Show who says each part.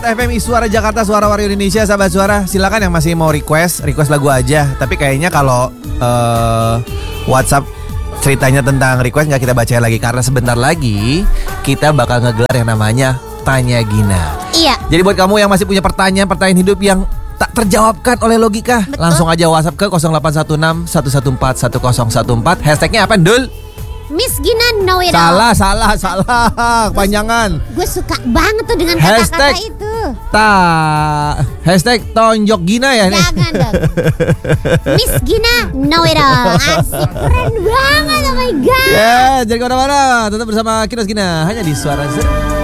Speaker 1: FMI Suara Jakarta, Suara Wario Indonesia, sahabat suara. Silakan yang masih mau request lagu aja. Tapi kayaknya kalau WhatsApp ceritanya tentang request nggak kita bacain lagi, karena sebentar lagi kita bakal ngegelar yang namanya Tanya Gina.
Speaker 2: Iya.
Speaker 1: Jadi buat kamu yang masih punya pertanyaan hidup yang tak terjawabkan oleh logika,
Speaker 2: betul,
Speaker 1: langsung aja WhatsApp ke 0816 114 1014. Hashtagnya apa, Dul?
Speaker 2: Miss Gina know it all.
Speaker 1: Salah, kepanjangan.
Speaker 2: Gue suka banget tuh dengan kata-kata itu.
Speaker 1: Hashtag tonjok Gina ya nih.
Speaker 2: Jangan dong. Miss Gina know it all. Asik, keren banget, oh my god.
Speaker 1: Ya, jadi kemana-mana, tetap bersama Kinos Gina hanya di Suara Zer.